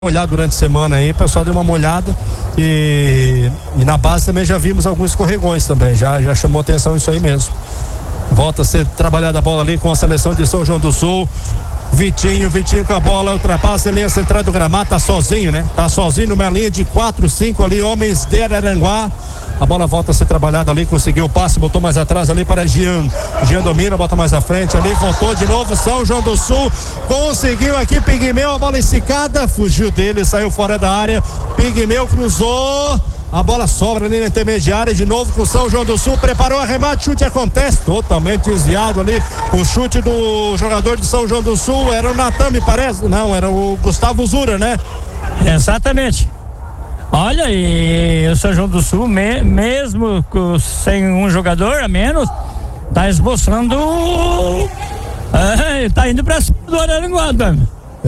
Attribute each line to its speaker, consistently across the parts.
Speaker 1: olhar durante a semana aí, o pessoal deu uma olhada e na base também já vimos alguns escorregões também, já chamou atenção isso aí mesmo. Volta a ser trabalhada a bola ali com a seleção de São João do Sul. Vitinho com a bola, ultrapassa a linha central do gramado, tá sozinho, né? Tá sozinho numa linha de 4, 5 ali, homens de Araranguá. A bola volta a ser trabalhada ali, conseguiu o passe, botou mais atrás ali para Jean domina, bota mais à frente ali, voltou de novo, São João do Sul, conseguiu aqui, Pigmeu, a bola esticada, fugiu dele, saiu fora da área, Pigmeu cruzou, a bola sobra ali na intermediária, de novo com o São João do Sul, preparou o arremate, chute acontece, totalmente desviado ali, o chute do jogador de São João do Sul, era o Natan, me parece, não, era o Gustavo Zura, né?
Speaker 2: Exatamente. Olha, e o São João do Sul, mesmo sem um jogador a menos, tá esboçando. Tá indo pra cima do Araranguá, mano.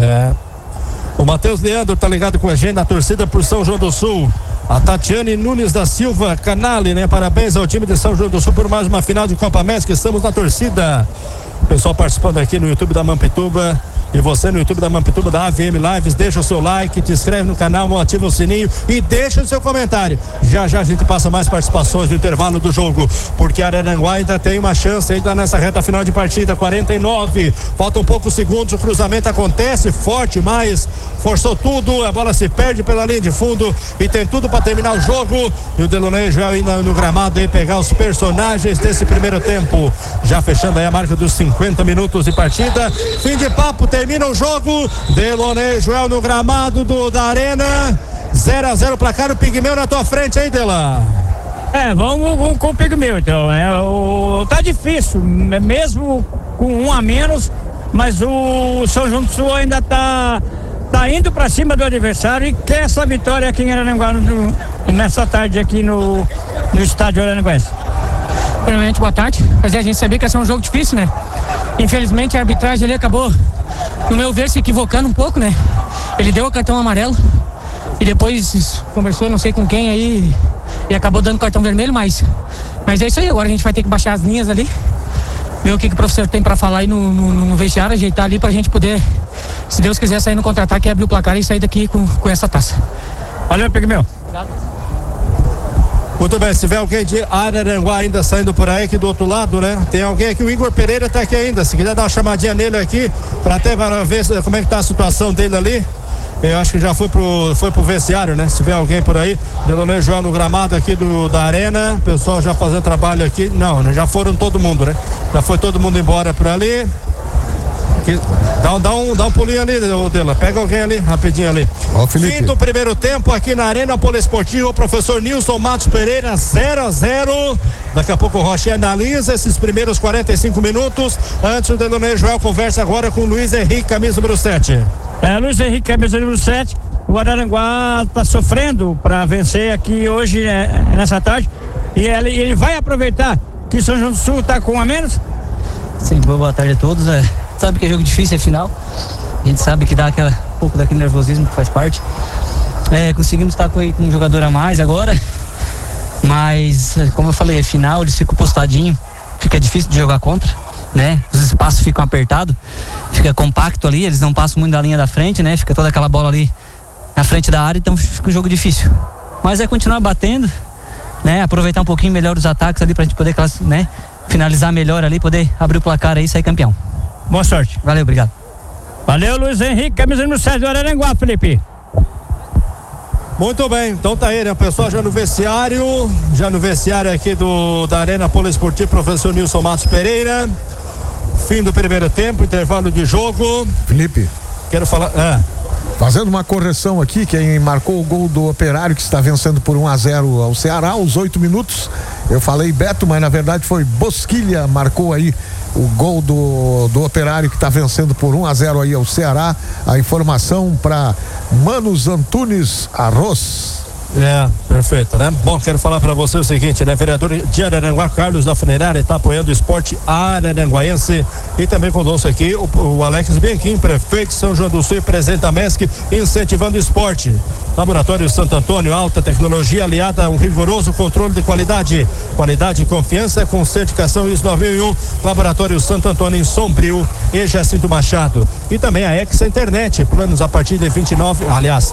Speaker 1: O Matheus Leandro tá ligado com a gente na torcida por São João do Sul. A Tatiane Nunes da Silva Canale, né? Parabéns ao time de São João do Sul por mais uma final de Copa América. Estamos na torcida. Pessoal participando aqui no YouTube da Mampituba. E você no YouTube da Mampituba, da AVM Lives, deixa o seu like, te inscreve no canal, ativa o sininho e deixa o seu comentário. Já a gente passa mais participações no intervalo do jogo, porque Araranguá ainda tem uma chance ainda nessa reta final de partida, 49, faltam poucos segundos, o cruzamento acontece, forte, mas forçou tudo, a bola se perde pela linha de fundo e tem tudo para terminar o jogo. E o Delonei já ainda no gramado aí pegar os personagens desse primeiro tempo, já fechando aí a marca dos 50 minutos de partida. Fim de papo, termina o jogo. Delonei Joel no gramado da Arena, 0-0 placar. O Pigmeu na tua frente aí, Dela.
Speaker 2: Vamos com o Pigmeu então. Tá difícil, mesmo com um a menos, mas o São João do Sul ainda tá indo pra cima do adversário e quer essa vitória aqui em Araranguá nessa tarde aqui no estádio Araranguense.
Speaker 3: Primeiramente, boa tarde. Mas a gente sabia que ia ser um jogo difícil, né? Infelizmente a arbitragem ali acabou, no meu ver, se equivocando um pouco, né? Ele deu o cartão amarelo e depois conversou não sei com quem aí e acabou dando cartão vermelho, mas é isso aí. Agora a gente vai ter que baixar as linhas ali, ver o que o professor tem pra falar aí no vestiário, ajeitar ali pra gente poder, se Deus quiser, sair no contra-ataque, abrir o placar e sair daqui com essa taça.
Speaker 2: Valeu, Pigmeu.
Speaker 3: Obrigado.
Speaker 1: Muito bem, se tiver alguém de Araranguá ainda saindo por aí aqui do outro lado, né? Tem alguém aqui, o Igor Pereira tá aqui ainda, se quiser dar uma chamadinha nele aqui, para até ver como é que tá a situação dele ali. Eu acho que já foi pro vestiário, né? Se tiver alguém por aí, Delonei Joel no gramado aqui da Arena, o pessoal já fazendo trabalho aqui, não, já foram todo mundo, né? Já foi todo mundo embora por ali. Dá um pulinho ali, Dela. Pega alguém ali, rapidinho ali. Fim do primeiro tempo aqui na Arena Poliesportiva, o professor Nilson Matos Pereira, 0-0. Daqui a pouco o Rocha analisa esses primeiros 45 minutos. Antes o Delonei Joel conversa agora com o Luiz Henrique, camisa número 7.
Speaker 2: Luiz Henrique, camisa número 7. O Araranguá tá sofrendo para vencer aqui hoje, nessa tarde. E ele vai aproveitar que São João do Sul tá com um a menos?
Speaker 4: Sim, boa tarde a todos. Sabe que é jogo difícil, é final. A gente sabe que dá um pouco daquele nervosismo que faz parte. Conseguimos estar com um jogador a mais agora, mas como eu falei, é final, eles ficam postadinho, fica difícil de jogar contra, né? Os espaços ficam apertados, fica compacto ali, eles não passam muito da linha da frente, né? Fica toda aquela bola ali na frente da área, então fica um jogo difícil. Mas é continuar batendo, né? Aproveitar um pouquinho melhor os ataques ali pra gente poder, né? Finalizar melhor ali, poder abrir o placar aí e sair campeão.
Speaker 2: Boa sorte.
Speaker 4: Valeu, obrigado.
Speaker 2: Valeu, Luiz Henrique, camisa número 7 do Araranguá, Felipe.
Speaker 1: Muito bem, então tá aí, né? O pessoal já no vestiário aqui da Arena Poliesportiva, professor Nilson Matos Pereira. Fim do primeiro tempo, intervalo de jogo.
Speaker 5: Felipe.
Speaker 1: Quero falar.
Speaker 5: Fazendo uma correção aqui, quem marcou o gol do Operário, que está vencendo por 1-0 ao Ceará, aos 8 minutos. Eu falei Beto, mas na verdade foi Bosquilha, marcou aí o gol do Operário, que está vencendo por 1-0 aí ao Ceará. A informação para Manos Antunes Arroz.
Speaker 1: Perfeito, né? Bom, quero falar para você o seguinte, né? Vereador de Araranguá, Carlos da Funerária, está apoiando o esporte araranguaense. E também conosco aqui o Alex Bianchim, prefeito de São João do Sul, e presidente da MESC, incentivando o esporte. Laboratório Santo Antônio, alta tecnologia aliada a um rigoroso controle de qualidade. Qualidade e confiança com certificação ISO 9001. Laboratório Santo Antônio em Sombrio e Jacinto Machado. e também a Exa Internet, planos a partir de 29, aliás,